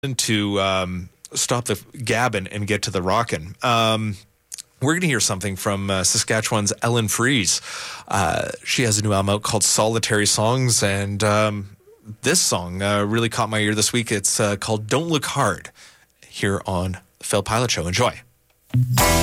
to stop the gabbing and get to the rockin'. We're going to hear something from Saskatchewan's Ellen Freeze. She has a new album out called Solitary Songs, and this song really caught my ear this week. It's called Don't Look Hard, here on the Phil Pilot Show. Enjoy.